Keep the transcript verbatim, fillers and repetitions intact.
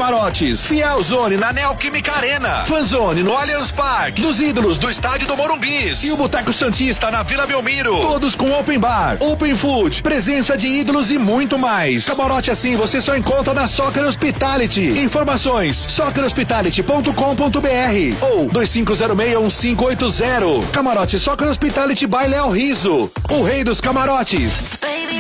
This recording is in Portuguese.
camarotes. Fiel Zone na Neoquímica Arena. Fanzone no Allianz Parque. Dos ídolos do estádio do Morumbis. E o Boteco Santista na Vila Belmiro. Todos com open bar, open food, presença de ídolos e muito mais. Camarote assim você só encontra na Soccer Hospitality. Informações soccer hospitality ponto com ponto br ou dois cinco zero seis um cinco oito zero. Camarote Soccer Hospitality by Léo Riso. O rei dos camarotes. Baby.